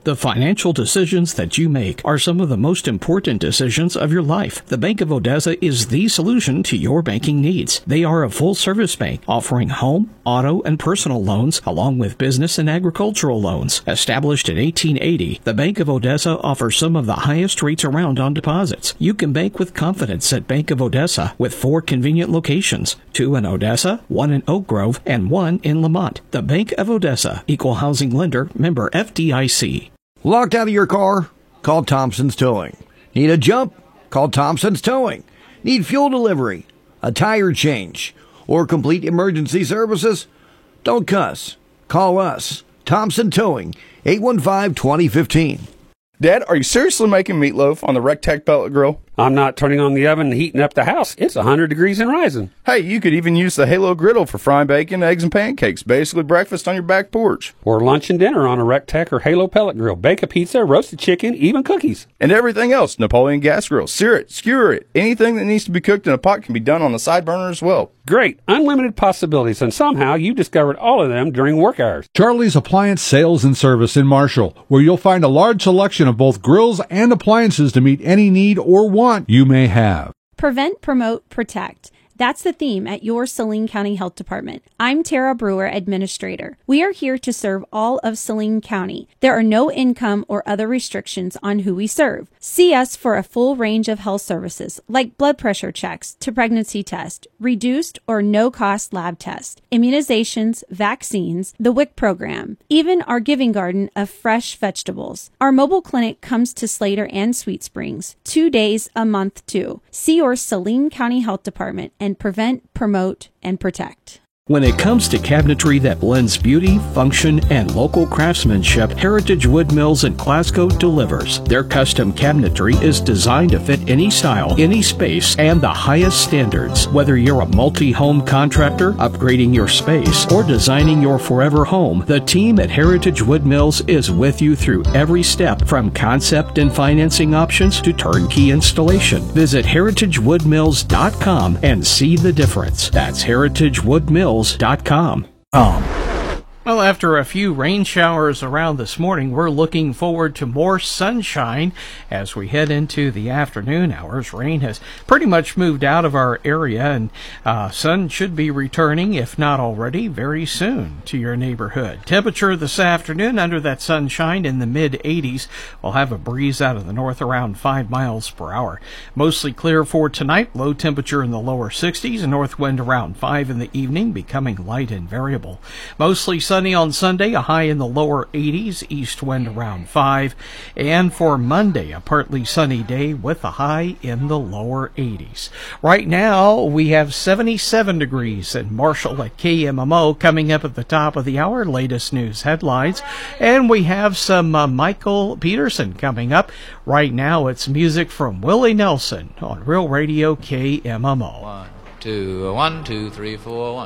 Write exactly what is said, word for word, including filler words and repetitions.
The financial decisions that you make are some of the most important decisions of your life. The Bank of Odessa is the solution to your banking needs. They are a full-service bank offering home, auto, and personal loans, along with business and agricultural loans. Established in eighteen eighty, the Bank of Odessa offers some of the highest rates around on deposits. You can bank with confidence at Bank of Odessa with four convenient locations, two in Odessa, one in Oak Grove, and one in Lamont. The Bank of Odessa, Equal Housing Lender, member F D I C. Locked out of your car? Call Thompson's Towing. Need a jump? Call Thompson's Towing. Need fuel delivery, a tire change, or complete emergency services? Don't cuss. Call us. Thompson Towing, eight one five, two zero one five. Dad, are you seriously making meatloaf on the Rectech pellet grill? I'm not turning on the oven and heating up the house. It's one hundred degrees and rising. Hey, you could even use the Halo griddle for frying bacon, eggs, and pancakes. Basically breakfast on your back porch. Or lunch and dinner on a Rectech or Halo pellet grill. Bake a pizza, roasted chicken, even cookies. And everything else. Napoleon gas grill. Sear it, skewer it. Anything that needs to be cooked in a pot can be done on the side burner as well. Great. Unlimited possibilities, and somehow you discovered all of them during work hours. Charlie's Appliance Sales and Service in Marshall, where you'll find a large selection of both grills and appliances to meet any need or want you may have. Prevent, promote, protect. That's the theme at your Saline County Health Department. I'm Tara Brewer, Administrator. We are here to serve all of Saline County. There are no income or other restrictions on who we serve. See us for a full range of health services, like blood pressure checks to pregnancy test, reduced or no-cost lab tests, immunizations, vaccines, the W I C program, even our giving garden of fresh vegetables. Our mobile clinic comes to Slater and Sweet Springs, two days a month too. See your Saline County Health Department and prevent, promote, and protect. When it comes to cabinetry that blends beauty, function, and local craftsmanship, Heritage Wood Mills in Glasgow delivers. Their custom cabinetry is designed to fit any style, any space, and the highest standards. Whether you're a multi-home contractor, upgrading your space, or designing your forever home, the team at Heritage Wood Mills is with you through every step, from concept and financing options to turnkey installation. Visit heritage wood mills dot com and see the difference. That's heritage wood mills dot com. Um. Well, after a few rain showers around this morning, we're looking forward to more sunshine as we head into the afternoon hours. Rain has pretty much moved out of our area, and uh, sun should be returning, if not already, very soon to your neighborhood. Temperature this afternoon under that sunshine in the mid eighties. We'll have a breeze out of the north around five miles per hour. Mostly clear for tonight. Low temperature in the lower sixties. A north wind around five in the evening, becoming light and variable. Mostly sunny on Sunday, a high in the lower eighties, east wind around five. And for Monday, a partly sunny day with a high in the lower eighties. Right now, we have seventy-seven degrees in Marshall at K M M O. Coming up at the top of the hour, latest news headlines. And we have some uh, Michael Peterson coming up. Right now, it's music from Willie Nelson on Real Radio K M M O. One, two, one, two, three, four, one.